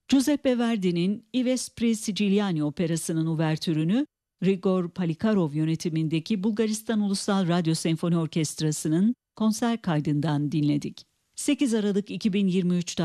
Giuseppe Verdi'nin I Vespri Siciliani operasının uvertürünü Grigor Polikarov yönetimindeki Bulgaristan Ulusal Radyo Senfoni Orkestrası'nın konser kaydından dinledik. 8 Aralık 2023'te